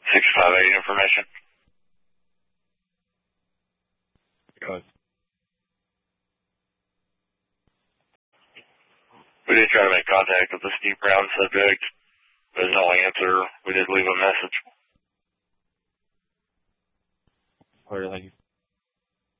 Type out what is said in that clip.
658 information. Good. We did try to make contact with the Steve Brown subject, but no answer. We did leave a